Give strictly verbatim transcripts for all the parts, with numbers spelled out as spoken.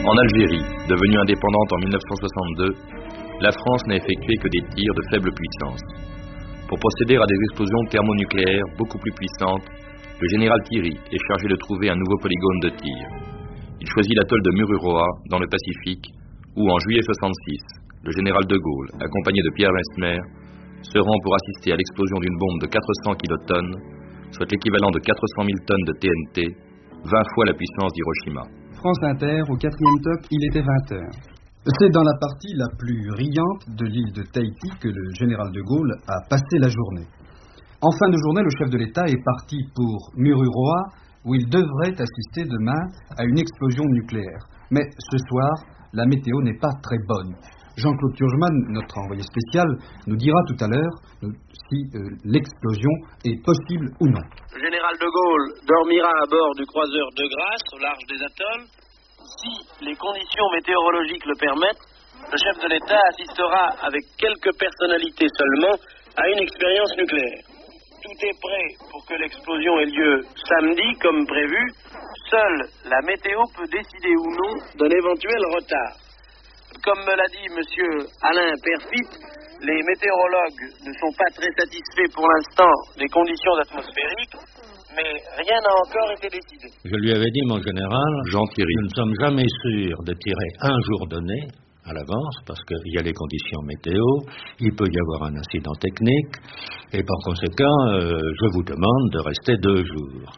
En Algérie, devenue indépendante en mille neuf cent soixante-deux, la France n'a effectué que des tirs de faible puissance. Pour procéder à des explosions thermonucléaires beaucoup plus puissantes, le général Thierry est chargé de trouver un nouveau polygone de tir. Il choisit l'atoll de Mururoa, dans le Pacifique, où en juillet soixante-six, le général de Gaulle, accompagné de Pierre Messmer, se rend pour assister à l'explosion d'une bombe de quatre cents kilotonnes, soit l'équivalent de quatre cent mille tonnes de T N T, vingt fois la puissance d'Hiroshima. France Inter, au quatrième top, il était vingt heures. C'est dans la partie la plus riante de l'île de Tahiti que le général de Gaulle a passé la journée. En fin de journée, le chef de l'État est parti pour Mururoa, où il devrait assister demain à une explosion nucléaire. Mais ce soir, la météo n'est pas très bonne. Jean-Claude Turgeman, notre envoyé spécial, nous dira tout à l'heure si euh, l'explosion est possible ou non. Le général de Gaulle dormira à bord du croiseur de Grasse, au large des atolls. Si les conditions météorologiques le permettent, le chef de l'État assistera avec quelques personnalités seulement à une expérience nucléaire. Tout est prêt pour que l'explosion ait lieu samedi, comme prévu. Seule la météo peut décider ou non d'un éventuel retard. Comme me l'a dit M. Alain Perfit, les météorologues ne sont pas très satisfaits pour l'instant des conditions atmosphériques, mais rien n'a encore été décidé. Je lui avais dit, mon général, Jean Thierry, nous ne sommes jamais sûrs de tirer un jour donné à l'avance, parce qu'il y a les conditions météo, il peut y avoir un incident technique, et par conséquent, euh, je vous demande de rester deux jours.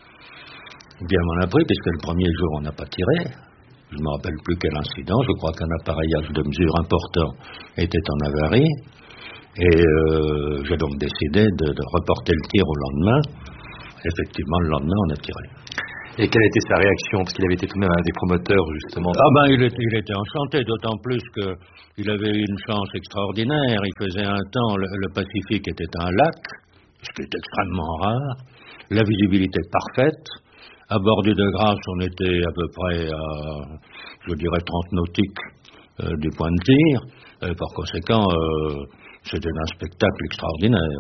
Bien, on a pris, puisque le premier jour, on n'a pas tiré. Je ne me rappelle plus quel incident, je crois qu'un appareillage de mesure important était en avarie, et euh, j'ai donc décidé de, de reporter le tir au lendemain. Effectivement, le lendemain, on a tiré. Et quelle était sa réaction? Parce qu'il avait été tout de même un des promoteurs, justement. Ah ben, il était, il était enchanté, d'autant plus qu'il avait eu une chance extraordinaire. Il faisait un temps, le, le Pacifique était un lac, ce qui est extrêmement rare, la visibilité parfaite. À bord du de Grasse, on était à peu près à, je dirais, trente nautiques euh, du point de tir. Et par conséquent, euh, c'était un spectacle extraordinaire.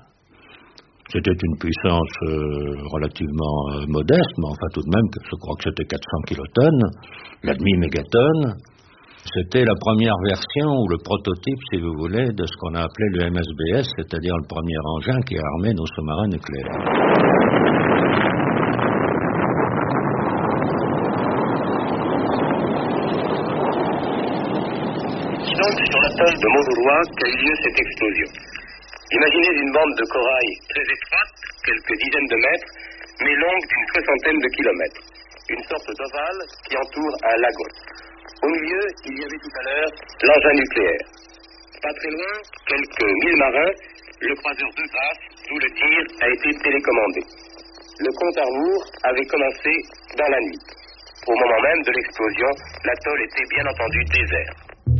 C'était une puissance euh, relativement euh, modeste, mais enfin tout de même, je crois que c'était quatre cents kilotonnes, la demi-mégatonne. C'était la première version, ou le prototype, si vous voulez, de ce qu'on a appelé le M S B S, c'est-à-dire le premier engin qui a armé nos sous-marins nucléaires. C'est donc sur l'atoll de Mururoa qu'a eu lieu cette explosion. Imaginez une bande de corail très étroite, quelques dizaines de mètres, mais longue d'une soixantaine de kilomètres. Une sorte d'ovale qui entoure un lagon. Au milieu, il y avait tout à l'heure l'engin nucléaire. Pas très loin, quelques mille marins, le croiseur de Grasse, d'où le tir a été télécommandé. Le compte à rebours avait commencé dans la nuit. Au moment même de l'explosion, l'atoll était bien entendu désert.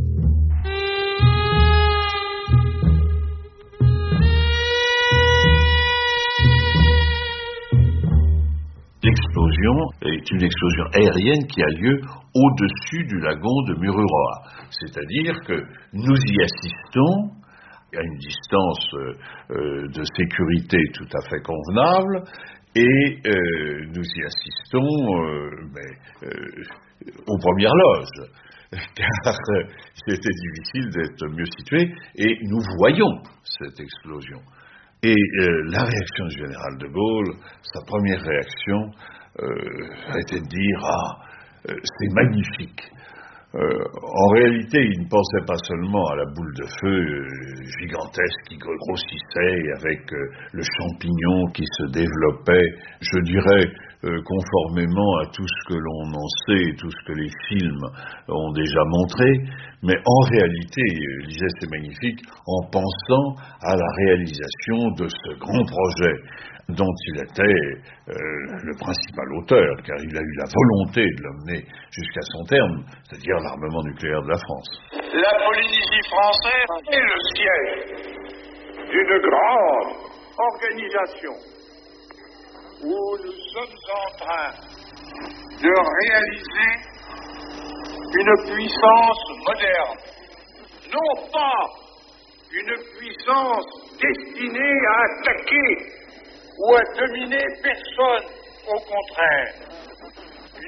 L'explosion est une explosion aérienne qui a lieu au-dessus du lagon de Mururoa. C'est-à-dire que nous y assistons à une distance euh, de sécurité tout à fait convenable et euh, nous y assistons euh, mais, euh, aux premières loges. Car euh, c'était difficile d'être mieux situé et nous voyons cette explosion. Et euh, la réaction du général de Gaulle, sa première réaction, euh, a été de dire « Ah, euh, c'est magnifique ». Euh, en réalité, il ne pensait pas seulement à la boule de feu euh, gigantesque qui grossissait avec euh, le champignon qui se développait, je dirais, euh, conformément à tout ce que l'on en sait et tout ce que les films ont déjà montré, mais en réalité, il disait c'est magnifique en pensant à la réalisation de ce grand projet dont il était euh, le principal auteur, car il a eu la volonté de l'emmener jusqu'à son terme, c'est-à-dire l'armement nucléaire de la France. La Polynésie française est le siège d'une grande organisation où nous sommes en train de réaliser une puissance moderne, non pas une puissance destinée à attaquer ou à dominer personne, au contraire. Une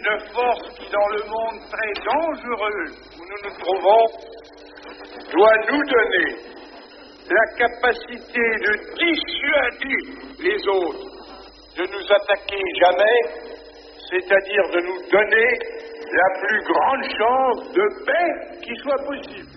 une force qui, dans le monde très dangereux où nous nous trouvons, doit nous donner la capacité de dissuader les autres de nous attaquer jamais, c'est-à-dire de nous donner la plus grande chance de paix qui soit possible.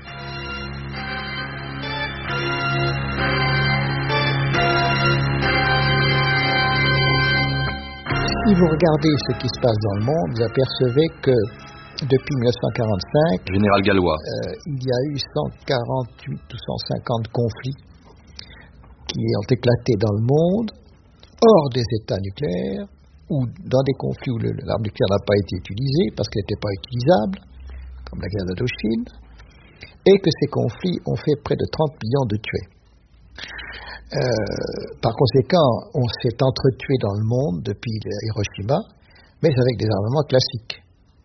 Si vous regardez ce qui se passe dans le monde, vous apercevez que depuis mille neuf cent quarante-cinq, Général Gallois, euh, il y a eu cent quarante-huit ou cent cinquante conflits qui ont éclaté dans le monde, hors des États nucléaires, ou dans des conflits où le, l'arme nucléaire n'a pas été utilisée parce qu'elle n'était pas utilisable, comme la guerre d'Indochine, et que ces conflits ont fait près de trente millions de tués. Euh, par conséquent, on s'est entretué dans le monde depuis Hiroshima, mais avec des armements classiques.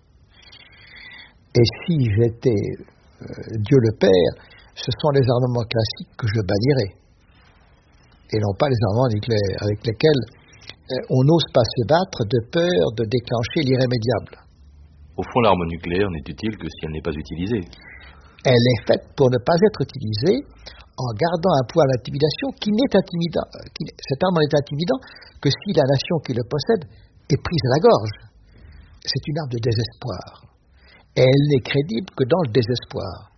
Et si j'étais euh, Dieu le Père, ce sont les armements classiques que je bannirais, et non pas les armements nucléaires, avec lesquels euh, on n'ose pas se battre de peur de déclencher l'irrémédiable. Au fond, l'arme nucléaire n'est utile que si elle n'est pas utilisée. Elle est faite pour ne pas être utilisée, en gardant un pouvoir d'intimidation qui n'est intimidant, qui, cet arme n'est intimidant que si la nation qui le possède est prise à la gorge. C'est une arme de désespoir. Et elle n'est crédible que dans le désespoir.